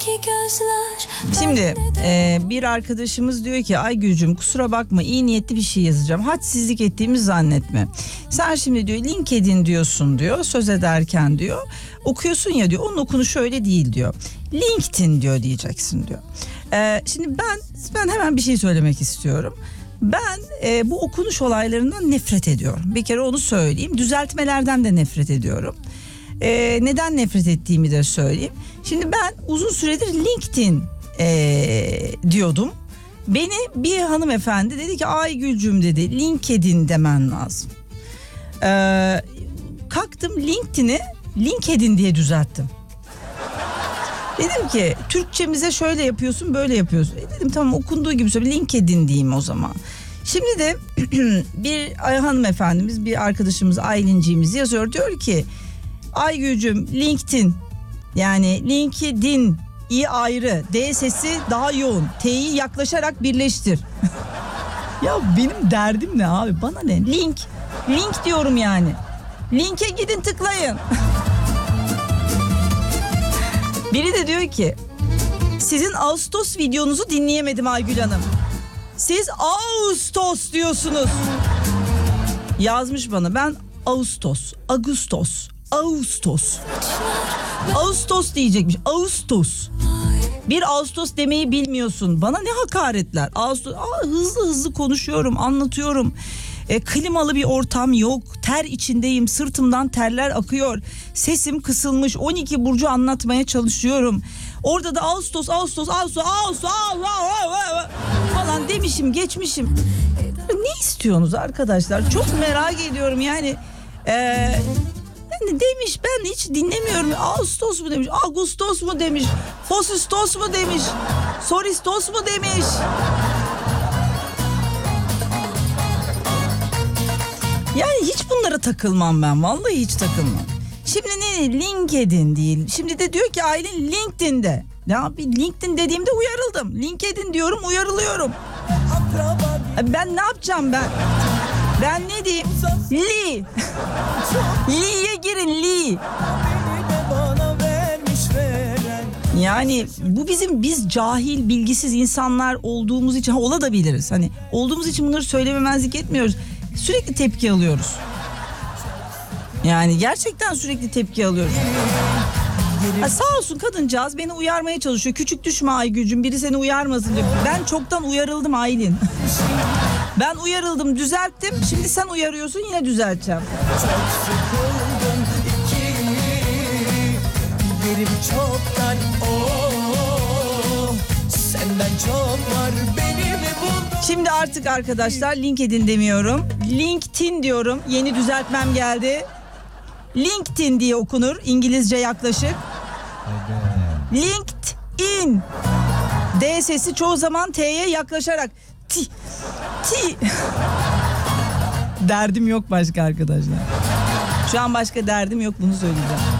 Şimdi bir arkadaşımız diyor ki Aygül'cüm kusura bakma iyi niyetli bir şey yazacağım. Hadsizlik ettiğimi zannetme. Sen şimdi diyor LinkedIn diyorsun diyor söz ederken diyor. Okuyorsun ya diyor onun okunuşu öyle değil diyor. LinkedIn diyor diyeceksin diyor. Şimdi ben hemen bir şey söylemek istiyorum. Ben bu okunuş olaylarından nefret ediyorum. Bir kere onu söyleyeyim. Düzeltmelerden de nefret ediyorum. Neden nefret ettiğimi de söyleyeyim. Şimdi ben uzun süredir LinkedIn diyordum. Beni bir hanımefendi dedi ki Aygül'cüm dedi LinkedIn demen lazım. Kalktım LinkedIn'i LinkedIn diye düzelttim. Dedim ki Türkçemize şöyle yapıyorsun böyle yapıyorsun. Dedim tamam okunduğu gibi söyle LinkedIn diyeyim o zaman. Şimdi de bir hanımefendimiz bir arkadaşımız Aylinciğimiz yazıyor diyor ki Aygül'cüm LinkedIn yani LinkedIn i ayrı D sesi daha yoğun T'yi yaklaşarak birleştir. Ya benim derdim ne abi bana ne link diyorum yani linke gidin tıklayın. Biri de diyor ki sizin Ağustos videonuzu dinleyemedim Aygül Hanım. Siz Ağustos diyorsunuz. Yazmış bana ben Ağustos diyecekmiş. Ağustos. Bir Ağustos demeyi bilmiyorsun. Bana ne hakaretler. Ağustos. Hızlı konuşuyorum, anlatıyorum. Klimalı bir ortam yok. Ter içindeyim. Sırtımdan terler akıyor. Sesim kısılmış. 12 burcu anlatmaya çalışıyorum. Orada da Ağustos falan demişim, geçmişim. Ne istiyorsunuz arkadaşlar? Çok merak ediyorum yani. Demiş ben hiç dinlemiyorum. Ağustos mu demiş, Ağustos mu demiş, Fosistos mu demiş, Soristos mu demiş. Yani hiç bunlara takılmam ben. Vallahi hiç takılmam. Şimdi ne LinkedIn değil. Şimdi de diyor ki Aylin LinkedIn'de. Ya bir LinkedIn dediğimde uyarıldım. LinkedIn diyorum uyarılıyorum. Ben ne yapacağım ben? Ben ne diyeyim? Li'ye girin Li. Yani bu biz cahil, bilgisiz insanlar olduğumuz için olabiliriz. Hani olduğumuz için bunları söylememezlik etmiyoruz. Sürekli tepki alıyoruz. Yani gerçekten sürekli tepki alıyoruz. Sağ olsun kadıncağız beni uyarmaya çalışıyor. Küçük düşme Aygül'cüm biri seni uyarmasın diyor. Ben çoktan uyarıldım Aylin. Ben uyarıldım düzelttim. Şimdi sen uyarıyorsun yine düzelteceğim. Şimdi artık arkadaşlar LinkedIn demiyorum. LinkedIn diyorum. Yeni düzeltmem geldi. LinkedIn diye okunur. İngilizce yaklaşık. LinkedIn. D sesi çoğu zaman T'ye yaklaşarak. T. Derdim yok başka arkadaşlar. Şu an başka derdim yok bunu söyleyeceğim.